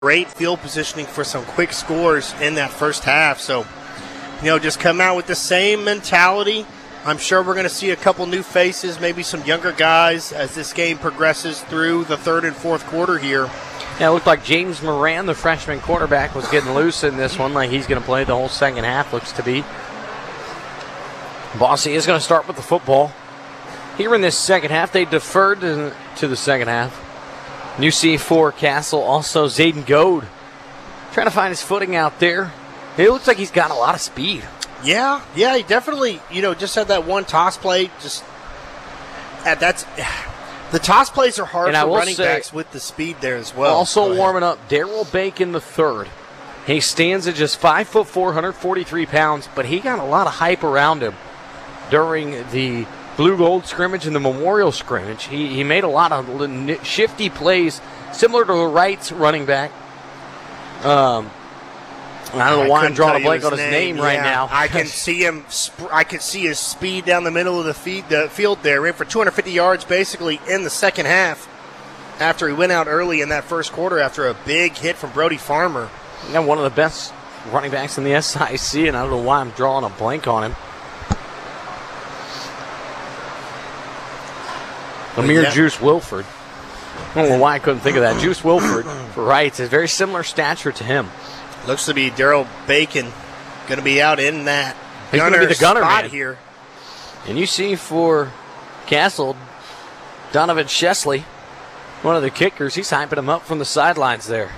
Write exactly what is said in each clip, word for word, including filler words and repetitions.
great field positioning for some quick scores in that first half. So, you know, just come out with the same mentality. I'm sure we're going to see a couple new faces, maybe some younger guys as this game progresses through the third and fourth quarter here. Yeah, it looked like James Moran, the freshman quarterback, was getting loose in this one, like he's going to play the whole second half, looks to be. Bosse is going to start with the football. Here in this second half, they deferred to, to the second half. You see for Castle, also Zayden Goad trying to find his footing out there. It looks like he's got a lot of speed. Yeah, yeah, he definitely, you know, just had that one toss play. Just uh, that's the toss plays are hard and for I will running say, backs with the speed there as well. Also warming up, Daryl Bacon the third. He stands at just five foot four, one hundred forty-three pounds, but he got a lot of hype around him during the Blue Gold scrimmage and the Memorial scrimmage. He he made a lot of shifty plays, similar to the Wright's running back. Um, I don't know why I'm drawing a blank on his name, name right yeah, now. I can see him. I can see his speed down the middle of the, feed, the field there. Ran for two hundred fifty yards basically in the second half after he went out early in that first quarter after a big hit from Brody Farmer. Yeah, one of the best running backs in the S I C, and I don't know why I'm drawing a blank on him. Amir yeah. Juice Wilford. I don't know why I couldn't think of that. Juice Wilford for Wrights is very similar stature to him. Looks to be Daryl Bacon going to be out in that He's gunner be the gunner spot man. here. And you see for Castle, Donovan Chesley, one of the kickers, he's hyping him up from the sidelines there.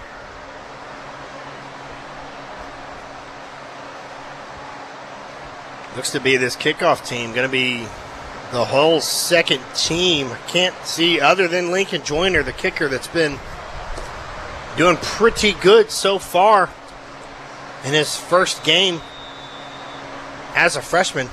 Looks to be this kickoff team going to be the whole second team. Can't see other than Lincoln Joyner, the kicker that's been doing pretty good so far in his first game as a freshman.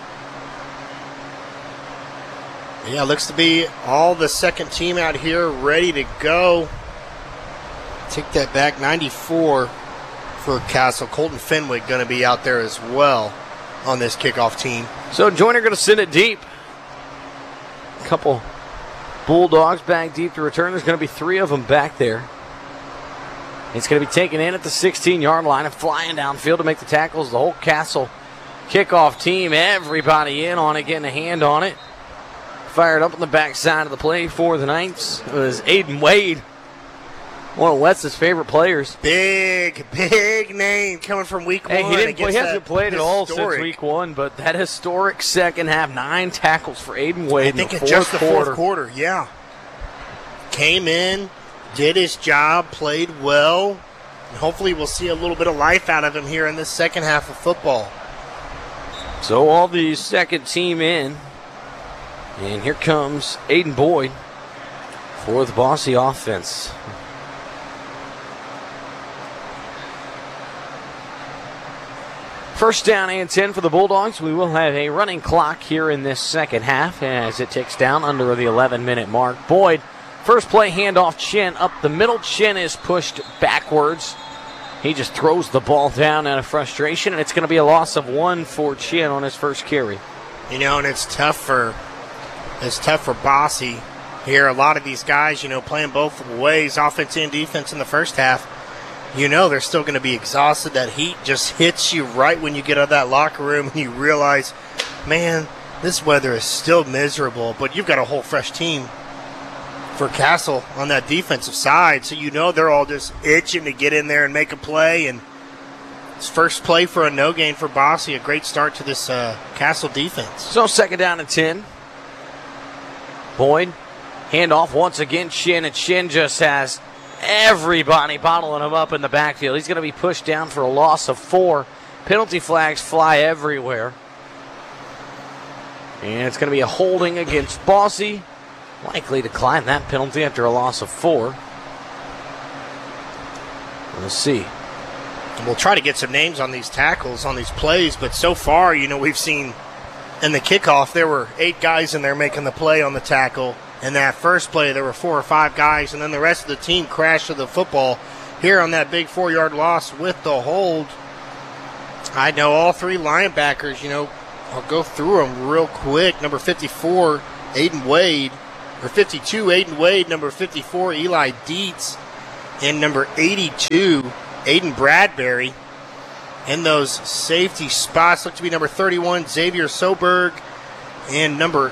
Yeah, looks to be all the second team out here ready to go. Take that back, ninety-four for Castle. Colton Fenwick going to be out there as well on this kickoff team. So Joyner going to send it deep. A couple Bulldogs back deep to return. There's going to be three of them back there. It's going to be taken in at the sixteen-yard line and flying downfield to make the tackles. The whole Castle kickoff team, everybody in on it, getting a hand on it. Fired up on the backside of the play for the Knights. It was Aiden Wade, one of West's favorite players. Big, big name coming from week hey, one. He, didn't play, he hasn't played at all historic. since week one, but that historic second half, nine tackles for Aiden Wade I think in the it's fourth just the quarter. fourth quarter, yeah. Came in, did his job, played well, and hopefully we'll see a little bit of life out of him here in this second half of football. So all the second team in, and here comes Aiden Boyd for the Bosse offense. First down and ten for the Bulldogs. We will have a running clock here in this second half as it ticks down under the eleven-minute mark. Boyd, first play handoff, Chin up the middle. Chin is pushed backwards. He just throws the ball down out of frustration, and it's going to be a loss of one for Chin on his first carry. You know, and it's tough for it's tough for Bosse here. A lot of these guys, you know, playing both ways, offense and defense in the first half. You know they're still going to be exhausted. That heat just hits you right when you get out of that locker room and you realize, man, this weather is still miserable, but you've got a whole fresh team for Castle on that defensive side, so you know they're all just itching to get in there and make a play. And it's first play for a no gain for Bosse, a great start to this uh, Castle defense. So second down and ten. Boyd, handoff once again, Chin, and Chin just has everybody bottling him up in the backfield. He's going to be pushed down for a loss of four. Penalty flags fly everywhere. And it's going to be a holding against Bosse. Likely to climb that penalty after a loss of four. We'll see. And we'll try to get some names on these tackles, on these plays, but so far, you know, we've seen in the kickoff, there were eight guys in there making the play on the tackle. In that first play, there were four or five guys, and then the rest of the team crashed to the football here on that big four-yard loss with the hold. I know all three linebackers, you know, I'll go through them real quick. Number fifty-four, Aiden Wade. Or fifty-two, Aiden Wade. Number fifty-four, Eli Dietz. and number eighty-two, Aiden Bradbury. In those safety spots, look to be number thirty-one, Xavier Soberg, and number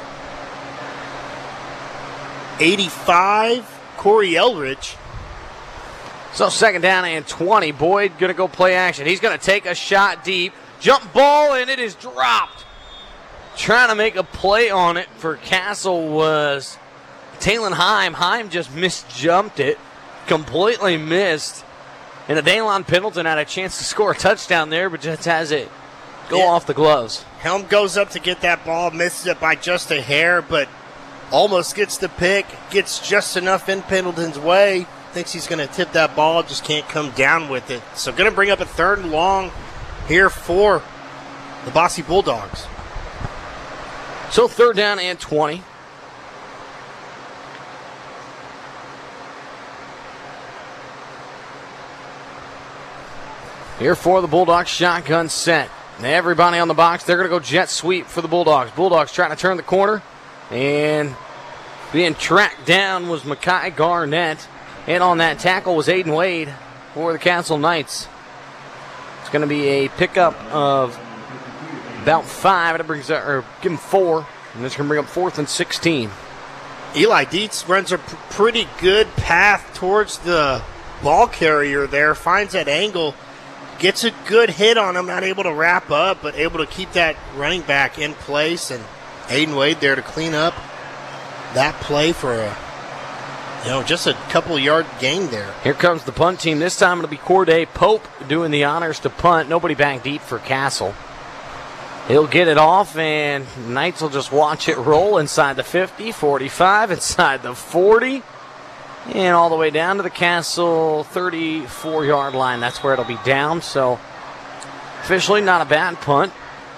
eighty-five, Corey Eldridge. So second down and twenty. Boyd going to go play action. He's going to take a shot deep. Jump ball, and it is dropped. Trying to make a play on it for Castle was Talon Heim. Heim just misjumped it. Completely missed. And Daylon Pendleton had a chance to score a touchdown there, but just has it go yeah. off the gloves. Helm goes up to get that ball, misses it by just a hair, but almost gets the pick, gets just enough in Pendleton's way. Thinks he's going to tip that ball, just can't come down with it. So going to bring up a third and long here for the Bosse Bulldogs. So third down and twenty. Here for the Bulldogs, shotgun set. Everybody on the box, they're going to go jet sweep for the Bulldogs. Bulldogs trying to turn the corner, and being tracked down was Makai Garnett. And on that tackle was Aiden Wade for the Castle Knights. It's going to be a pickup of about five. It brings, or give him four, and it's going to bring up fourth and sixteen. Eli Dietz runs a pr- pretty good path towards the ball carrier there, finds that angle, gets a good hit on him, not able to wrap up, but able to keep that running back in place. And Aiden Wade there to clean up that play for a, you know, just a couple yard gain there. Here comes the punt team. This time it'll be Corday Pope doing the honors to punt. Nobody back deep for Castle. He'll get it off, and Knights will just watch it roll inside the fifty, forty-five, inside the forty. And all the way down to the Castle thirty-four yard line. That's where it'll be down. So officially not a bad punt.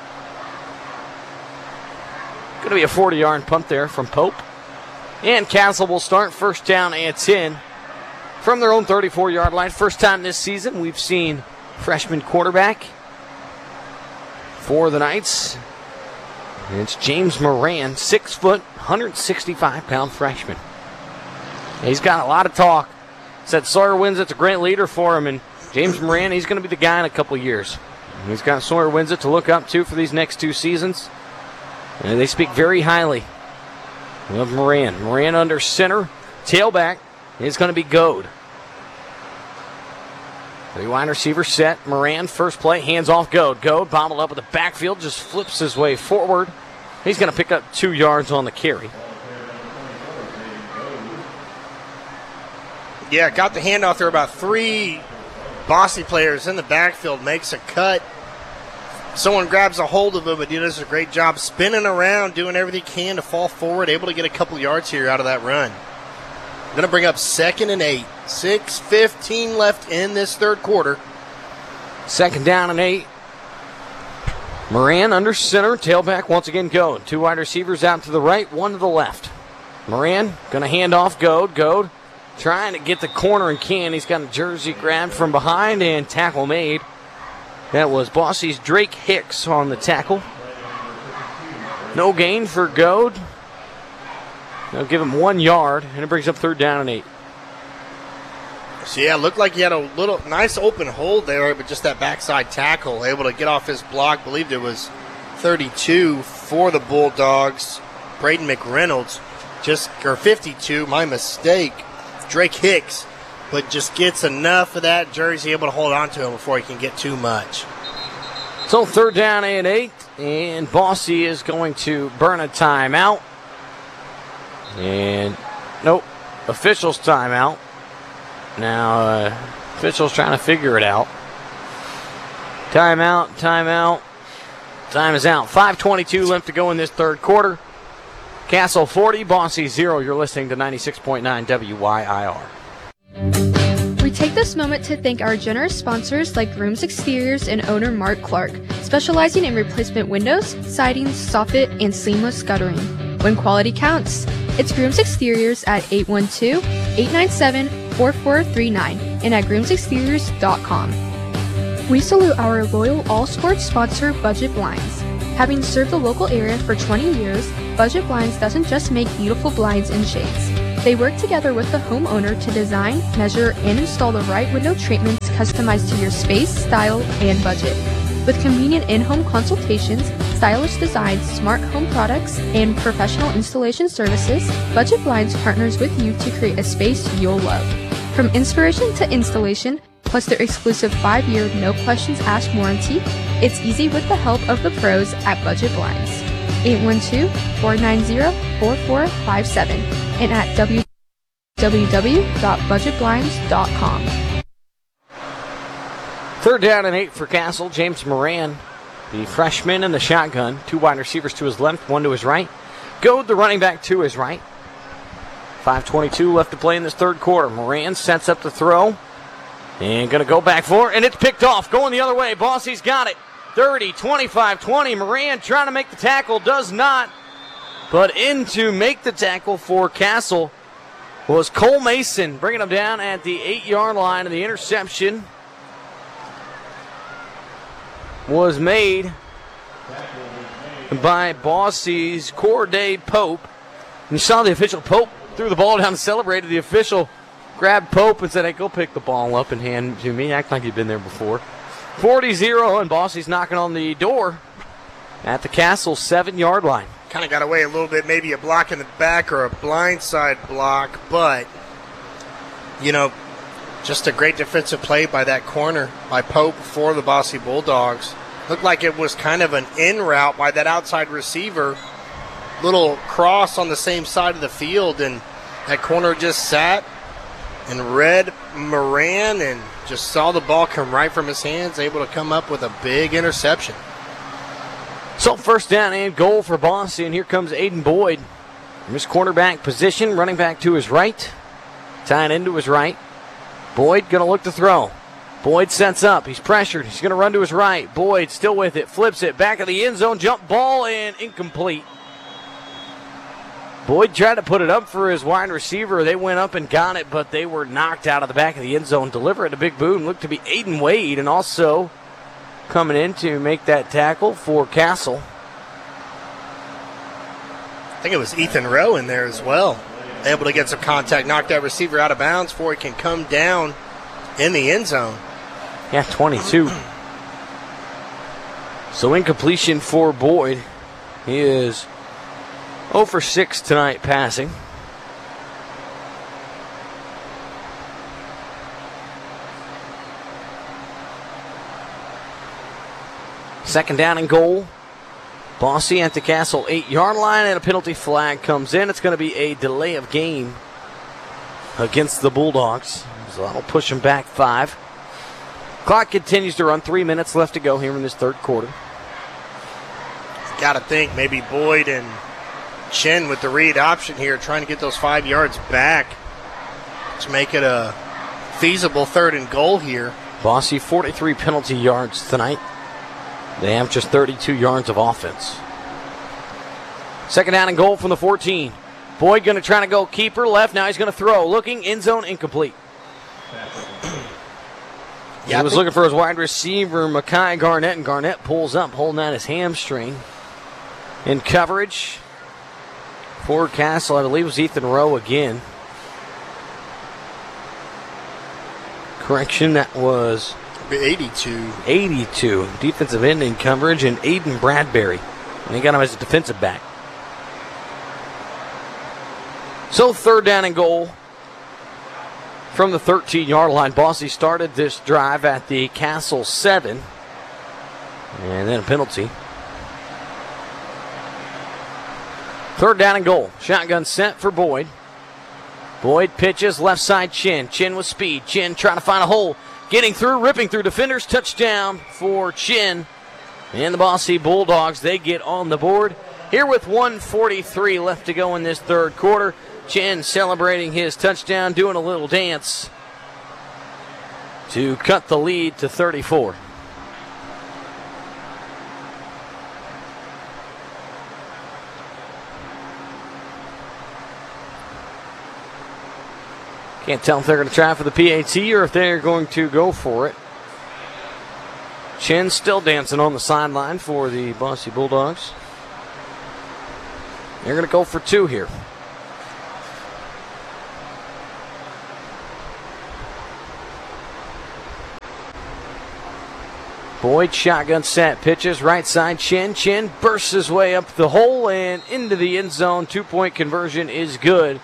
Going to be a forty yard punt there from Pope. And Castle will start first down and ten from their own thirty-four yard line. First time this season we've seen freshman quarterback for the Knights. It's James Moran, six foot, one hundred sixty-five pound freshman. He's got a lot of talk. Said Sawyer Winsett a great leader for him, and James Moran, he's going to be the guy in a couple years. He's got Sawyer Winsett to look up to for these next two seasons. And they speak very highly of Moran. Moran under center. Tailback is going to be Goad. Three wide receiver set. Moran, first play, hands off Goad. Goad bobbled up with the backfield, just flips his way forward. He's going to pick up two yards on the carry. Yeah, got the handoff there. About three Bosse players in the backfield, makes a cut. Someone grabs a hold of him, but he does a great job spinning around, doing everything he can to fall forward, able to get a couple yards here out of that run. Going to bring up second and eight. six fifteen left in this third quarter. Second down and eight. Moran under center, tailback once again Goad. Two wide receivers out to the right, one to the left. Moran going to hand off Goad. Goad trying to get the corner and can. He's got a jersey grabbed from behind and tackle made. That was Bosse's Drake Hicks on the tackle. No gain for Goad. They'll give him one yard, and it brings up third down and eight. So, yeah, it looked like he had a little nice open hold there, but just that backside tackle, able to get off his block. Believed it was thirty-two for the Bulldogs. Braden McReynolds, just, or fifty-two, my mistake. Drake Hicks, but just gets enough of that jersey able to hold on to him before he can get too much. So third down and eight, and Bosse is going to burn a timeout. And, nope, officials timeout. Now, uh, officials trying to figure it out. Timeout, timeout. Time is out. five twenty-two left to go in this third quarter. Castle forty, Bosse zero. You're listening to ninety-six point nine W Y I R. We take this moment to thank our generous sponsors like Grooms Exteriors and owner Mark Clark, specializing in replacement windows, siding, soffit, and seamless guttering. When quality counts, it's Grooms Exteriors at eight one two, eight nine seven, four four three nine and at grooms exteriors dot com. We salute our loyal all-sports sponsor, Budget Blinds. Having served the local area for twenty years, Budget Blinds doesn't just make beautiful blinds and shades. They work together with the homeowner to design, measure, and install the right window treatments customized to your space, style, and budget. With convenient in-home consultations, stylish designs, smart home products, and professional installation services, Budget Blinds partners with you to create a space you'll love. From inspiration to installation, plus their exclusive five-year no-questions-asked warranty, it's easy with the help of the pros at Budget Blinds. eight one two, four nine zero, four four five seven and at w w w dot budget blinds dot com. Third down and eight for Castle. James Moran, the freshman in the shotgun. Two wide receivers to his left, one to his right. Goad, the running back, to his right. five twenty-two left to play in this third quarter. Moran sets up the throw and going to go back for it, and it's picked off. Going the other way. Bossy's got it. thirty, twenty-five, twenty. Moran trying to make the tackle, does not. But in to make the tackle for Castle was Cole Mason, bringing him down at the eight-yard line, and the interception was made by Bossy's Corday Pope. And you saw the official. Pope threw the ball down and celebrated. The official grabbed Pope and said, "Hey, go pick the ball up and hand it to me. Act like you've been there before." forty zero, and Bossy's knocking on the door at the Castle seven-yard line. Kind of got away a little bit, maybe a block in the back or a blindside block, but, you know, just a great defensive play by that corner by Pope for the Bossy Bulldogs. Looked like it was kind of an in route by that outside receiver. Little cross on the same side of the field, and that corner just sat and read Moran and just saw the ball come right from his hands, able to come up with a big interception. So first down and goal for Bossy, and here comes Aiden Boyd from his cornerback position, running back to his right, tying into his right. Boyd going to look to throw. Boyd sets up. He's pressured. He's going to run to his right. Boyd still with it. Flips it. Back of the end zone. Jump ball and incomplete. Boyd tried to put it up for his wide receiver. They went up and got it, but they were knocked out of the back of the end zone. Deliver it to Big Boone. Looked to be Aiden Wade, and also coming in to make that tackle for Castle. I think it was Ethan Rowe in there as well. Able to get some contact, knock that receiver out of bounds before he can come down in the end zone. Yeah, twenty-two. So incompletion for Boyd. He is zero for six tonight passing. Second down and goal. Bossy at the Castle eight-yard line, and a penalty flag comes in. It's going to be a delay of game against the Bulldogs. So that'll push them back five. Clock continues to run. Three minutes left to go here in this third quarter. Got to think maybe Boyd and Chin with the read option here, trying to get those five yards back to make it a feasible third and goal here. Bossy, forty-three penalty yards tonight. They have just thirty-two yards of offense. Second down and goal from the fourteen. Boyd going to try to go keeper left. Now he's going to throw. Looking, end zone, incomplete. He Yeah, was looking for his wide receiver, Makai Garnett, and Garnett pulls up, holding out his hamstring. In coverage for Castle, I believe it was Ethan Rowe again. Correction, that was eighty-two. eighty-two. Defensive end in coverage, and Aiden Bradbury. And they got him as a defensive back. So third down and goal from the thirteen-yard line. Bossy started this drive at the Castle seven. And then a penalty. Third down and goal. Shotgun set for Boyd. Boyd pitches left side Chin. Chin with speed. Chin trying to find a hole. Getting through, ripping through defenders. Touchdown for Chin. And the Bossy Bulldogs, they get on the board. Here with one forty-three left to go in this third quarter. Chin celebrating his touchdown, doing a little dance to cut the lead to thirty-four. Can't tell if they're going to try for the P A T or if they're going to go for it. Chin still dancing on the sideline for the Bossy Bulldogs. They're going to go for two here. Boyd shotgun set, pitches right side, Chin. Chin bursts his way up the hole and into the end zone. Two-point conversion is good.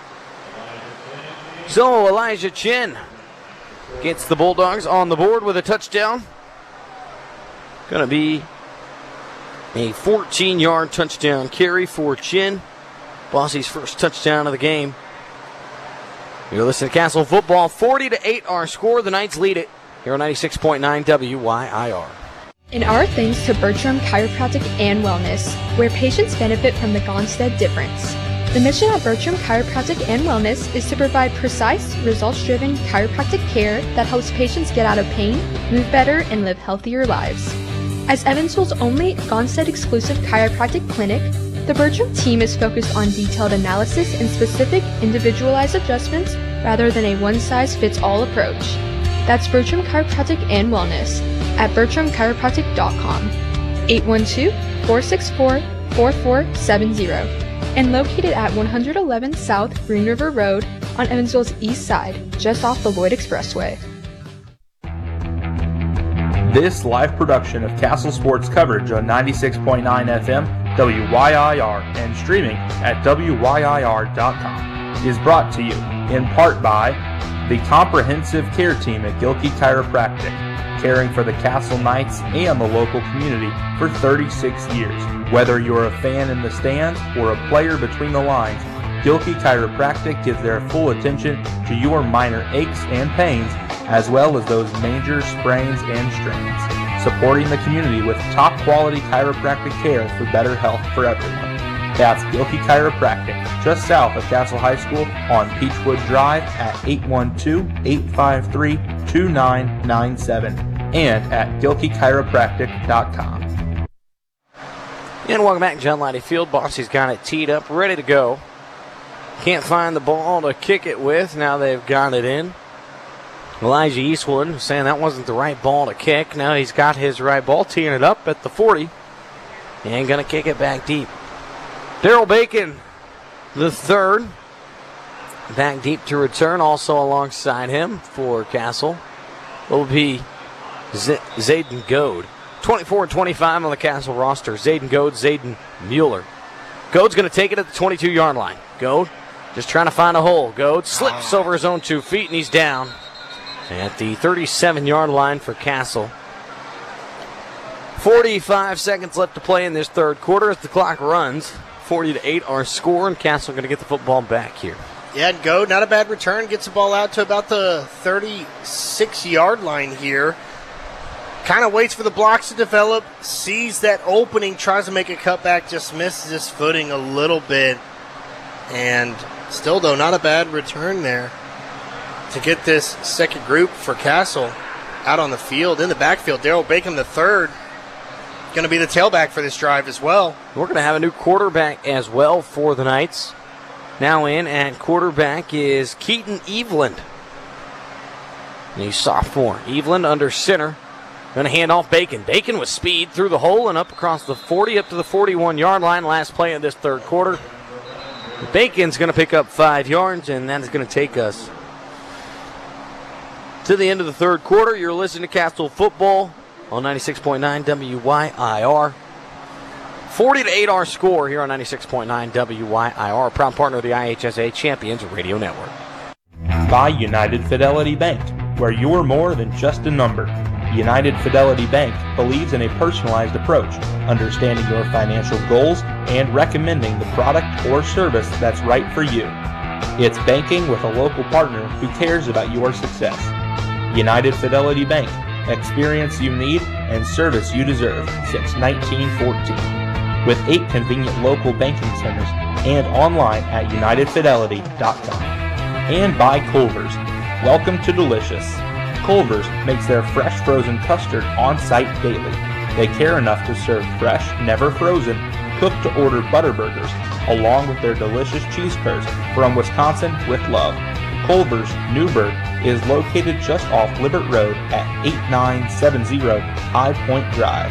So Elijah Chin gets the Bulldogs on the board with a touchdown. Going to be a fourteen-yard touchdown carry for Chin. Bossy's first touchdown of the game. You're listening to Castle Football. forty to eight our score. The Knights lead it here on ninety-six point nine W Y I R. And our thanks to Bertram Chiropractic and Wellness, where patients benefit from the Gonstead difference. The mission of Bertram Chiropractic and Wellness is to provide precise, results-driven chiropractic care that helps patients get out of pain, move better, and live healthier lives. As Evansville's only Gonstead-exclusive chiropractic clinic, the Bertram team is focused on detailed analysis and specific, individualized adjustments rather than a one-size-fits-all approach. That's Bertram Chiropractic and Wellness at bertram chiropractic dot com, eight one two, four six four, four four seven zero, and located at one eleven South Green River Road on Evansville's east side, just off the Lloyd Expressway. This live production of Castle Sports coverage on ninety-six point nine F M, W Y I R, and streaming at W Y I R dot com is brought to you in part by the comprehensive care team at Gilkey Chiropractic, caring for the Castle Knights and the local community for thirty-six years. Whether you're a fan in the stands or a player between the lines, Gilkey Chiropractic gives their full attention to your minor aches and pains, as well as those major sprains and strains, supporting the community with top quality chiropractic care for better health for everyone. That's Gilkey Chiropractic, just south of Castle High School on Peachwood Drive at eight one two, eight five three, two nine nine seven and at gilkey chiropractic dot com. And welcome back to John Lighty Field. Bossy's got it teed up, ready to go. Can't find the ball to kick it with. Now they've got it in. Elijah Eastwood saying that wasn't the right ball to kick. Now he's got his right ball, teeing it up at the forty. And going to kick it back deep. Daryl Bacon, the third. Back deep to return. Also alongside him for Castle will be Z- Zayden Goad. twenty-four and twenty-five on the Castle roster. Zayden Goad, Zayden Mueller. Goad's going to take it at the twenty-two-yard line. Goad just trying to find a hole. Goad slips over his own two feet, and he's down at the thirty-seven-yard line for Castle. forty-five seconds left to play in this third quarter as the clock runs. forty to eight our score, and Castle going to get the football back here. Yeah, and Goad, not a bad return. Gets the ball out to about the thirty-six-yard line here. Kind of waits for the blocks to develop, sees that opening, tries to make a cutback, just misses his footing a little bit. And still, though, not a bad return there to get this second group for Castle out on the field. In the backfield, Daryl Bacon the third, going to be the tailback for this drive as well. We're going to have a new quarterback as well for the Knights. Now in at quarterback is Keaton Eveland. He's sophomore. Eveland under center. Going to hand off Bacon. Bacon with speed through the hole and up across the forty, up to the forty-one-yard line. Last play of this third quarter. Bacon's going to pick up five yards, and that is going to take us to the end of the third quarter. You're listening to Castle Football on ninety-six point nine W Y I R. forty to eight our score here on ninety-six point nine W Y I R, proud partner of the I H S A Champions Radio Network. By United Fidelity Bank, where you're more than just a number. United Fidelity Bank believes in a personalized approach, understanding your financial goals and recommending the product or service that's right for you. It's banking with a local partner who cares about your success. United Fidelity Bank, experience you need and service you deserve since nineteen fourteen. With eight convenient local banking centers and online at united fidelity dot com. And by Culver's. Welcome to Delicious. Culver's makes their fresh frozen custard on-site daily. They care enough to serve fresh, never frozen, cooked-to-order Butterburgers, along with their delicious cheese curds from Wisconsin with love. Culver's Newburgh is located just off Libert Road at eighty-nine seventy High Point Drive.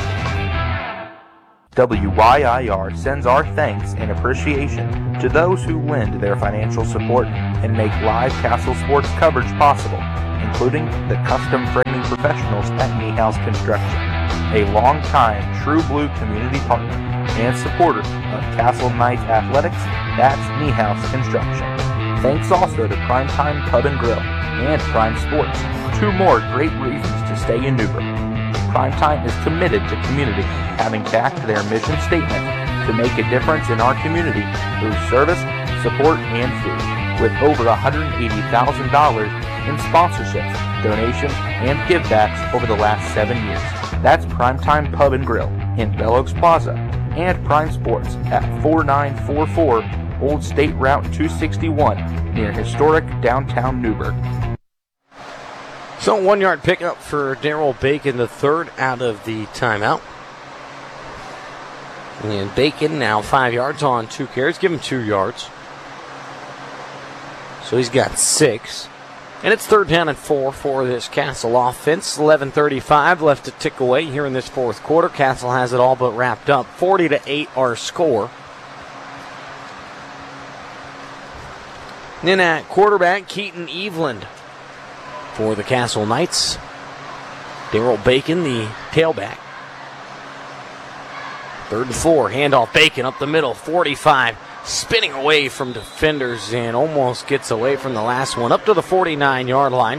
W Y I R sends our thanks and appreciation to those who lend their financial support and make live Castle Sports coverage possible, including the custom framing professionals at Niehaus Construction, a long-time True Blue community partner and supporter of Castle Knights Athletics. That's Niehaus Construction. Thanks also to Primetime Pub and Grill and Prime Sports, two more great reasons to stay in Newburgh. Primetime is committed to community, having backed their mission statement to make a difference in our community through service, support, and food, with over one hundred eighty thousand dollars in sponsorships, donations, and givebacks over the last seven years. That's Primetime Pub and Grill in Bell Oaks Plaza and Prime Sports at forty-nine forty-four Old State Route two sixty-one near historic downtown Newburgh. So one yard pickup for Daryl Bacon, the third out of the timeout. And Bacon now five yards on two carries. Give him two yards. So he's got six. And it's third down and four for this Castle offense. eleven thirty-five left to tick away here in this fourth quarter. Castle has it all but wrapped up. forty to eight our score. Then at quarterback, Keaton Eveland for the Castle Knights. Daryl Bacon, the tailback. Third and four, handoff Bacon up the middle, forty-five, spinning away from defenders and almost gets away from the last one, up to the forty-nine yard line.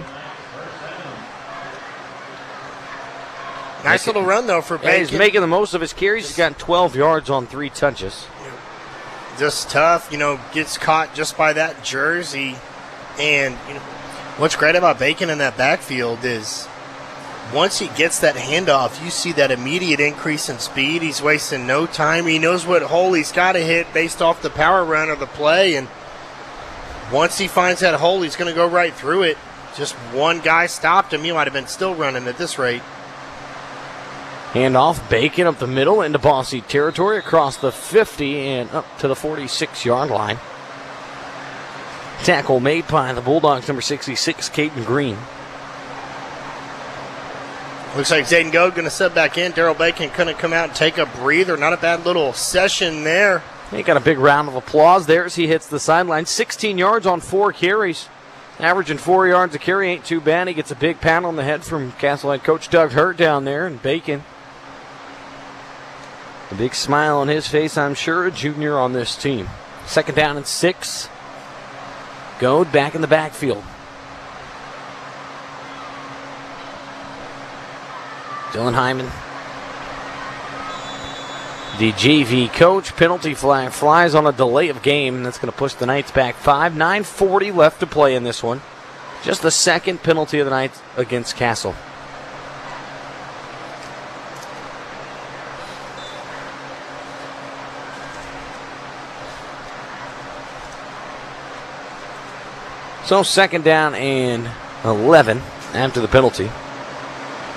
Nice little run, though, for Yeah, Bacon. he's making the most of his carries. He's got twelve yards on three touches. Just tough, you know, gets caught just by that jersey. And, you know, what's great about Bacon in that backfield is once he gets that handoff, you see that immediate increase in speed. He's wasting no time. He knows what hole he's got to hit based off the power run of the play. And once he finds that hole, he's going to go right through it. Just one guy stopped him. He might have been still running at this rate. Handoff, Bacon up the middle into Bossy territory across the fifty and up to the forty-six yard line. Tackle made by the Bulldogs, number sixty-six, Caden Green. Looks like Zayden Goad going to step back in. Daryl Bacon couldn't come out and take a breather. Not a bad little session there. He got a big round of applause there as he hits the sideline. sixteen yards on four carries. Averaging four yards a carry ain't too bad. He gets a big pat on the head from Castle head coach Doug Hurt down there. And Bacon, a big smile on his face, I'm sure, a junior on this team. Second down and six. Goad back in the backfield. Dylan Hyman, the J V coach. Penalty flag flies on a delay of game, and that's going to push the Knights back five. nine forty left to play in this one. Just the second penalty of the night against Castle. So second down and eleven after the penalty.